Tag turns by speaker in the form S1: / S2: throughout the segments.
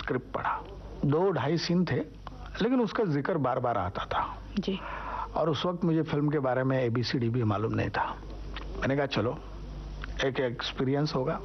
S1: Script पढ़ा। 2-2.5 scene थे, लेकिन उसका जिक्र बार बार आता था
S2: जी।
S1: और उस वक्त मुझे फिल्म के बारे में ABCD भी मालूम नहीं था। मैंने कहा चलो एक एक्सपीरियंस होगा।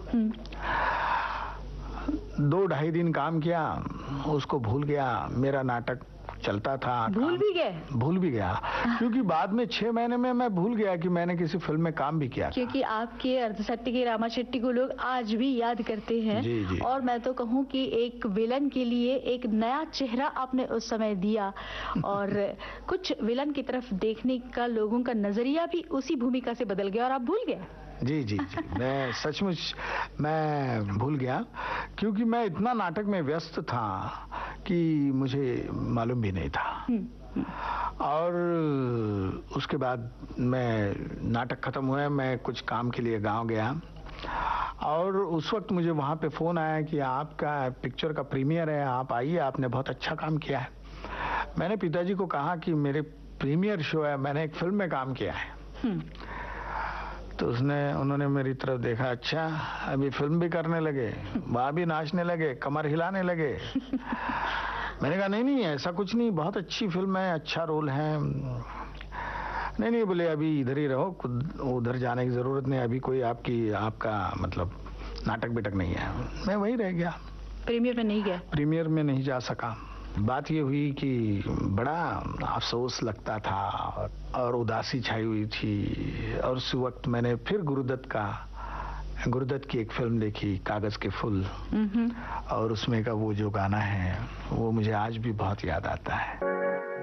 S1: 2-2.5 दिन काम किया, उसको भूल गया। मेरा नाटक चलता था।
S2: भूल भी गया
S1: क्योंकि बाद में 6 महीने में मैं भूल गया कि मैंने किसी फिल्म में काम भी किया था।
S2: क्योंकि आपके अर्धसत्य के रामा शेट्टी को लोग आज भी याद करते हैं।
S1: जी, जी।
S2: और मैं तो कहूँ कि एक विलन के लिए एक नया चेहरा आपने उस समय दिया और कुछ विलन की तरफ देखने का लोगों का नजरिया भी उसी भूमिका से बदल गया और आप भूल गए।
S1: जी जी जी, मैं सचमुच मैं भूल गया, क्योंकि मैं इतना नाटक में व्यस्त था कि मुझे मालूम भी नहीं था। और उसके बाद मैं नाटक खत्म हुआ, मैं कुछ काम के लिए गांव गया और उस वक्त मुझे वहां पे फोन आया कि आपका पिक्चर का प्रीमियर है, आप आइए, आपने बहुत अच्छा काम किया है। मैंने पिताजी को कहा कि मेरे प्रीमियर शो है, मैंने एक फिल्म में काम किया है। तो उन्होंने मेरी तरफ देखा, अच्छा अभी फिल्म भी करने लगे, वहां भी नाचने लगे, कमर हिलाने लगे। मैंने कहा नहीं ऐसा कुछ नहीं, बहुत अच्छी फिल्म है, अच्छा रोल है। नहीं बोले अभी इधर ही रहो, उधर जाने की जरूरत नहीं, अभी कोई आपका मतलब नाटक बिटक नहीं है। मैं वहीं रह गया,
S2: प्रीमियर में नहीं गया।
S1: प्रीमियर में नहीं जा सका। बात ये हुई कि बड़ा अफसोस लगता था और उदासी छाई हुई थी। और उस वक्त मैंने फिर गुरुदत्त की एक फिल्म देखी, कागज के फूल, और उसमें का वो जो गाना है वो मुझे आज भी बहुत याद आता है।